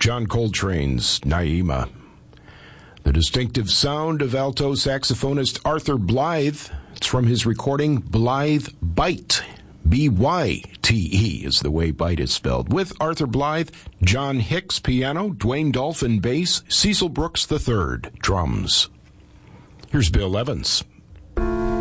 John Coltrane's Naima. The distinctive sound of alto saxophonist Arthur Blythe. It's from his recording Blythe Byte. B-Y-T-E is the way Byte is spelled. With Arthur Blythe, John Hicks piano, Dwayne Dolphin bass, Cecil Brooks III drums. Here's Bill Evans.